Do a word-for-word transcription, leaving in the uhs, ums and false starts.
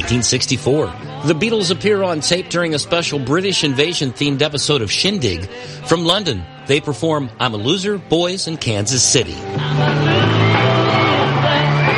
nineteen sixty-four. The Beatles appear on tape during a special British invasion-themed episode of Shindig. From London, they perform I'm a Loser, Boys in Kansas City.